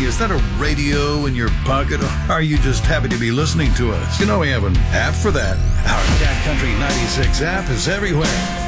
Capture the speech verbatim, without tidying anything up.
is that a radio in your pocket, or are you just happy to be listening to us? You know we have an app for that. Our Cat Country ninety-six app is everywhere.